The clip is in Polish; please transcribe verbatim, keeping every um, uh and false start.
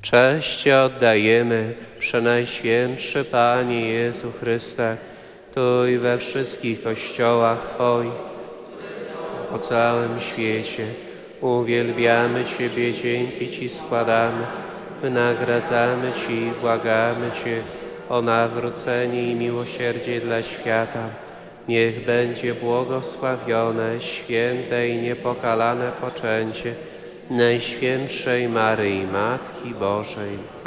Cześć oddajemy, Przenajświętszy Panie Jezu Chryste, Tu i we wszystkich kościołach Twoich, po całym świecie. Uwielbiamy Ciebie, dzięki Ci składamy, wynagradzamy Ci i błagamy Cię o nawrócenie i miłosierdzie dla świata. Niech będzie błogosławione, święte i niepokalane poczęcie Najświętszej Maryi, Matki Bożej.